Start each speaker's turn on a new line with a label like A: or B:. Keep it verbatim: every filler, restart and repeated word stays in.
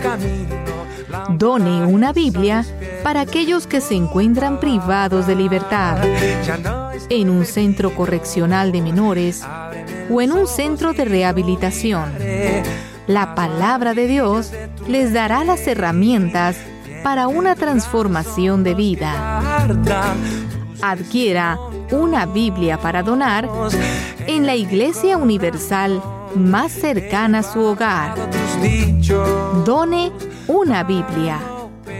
A: Done una Biblia para aquellos que se encuentran privados de libertad, en un centro correccional de menores o en un centro de rehabilitación. La palabra de Dios les dará las herramientas para una transformación de vida. Adquiera una Biblia para donar en la Iglesia Universal más cercana a su hogar. Done una Biblia.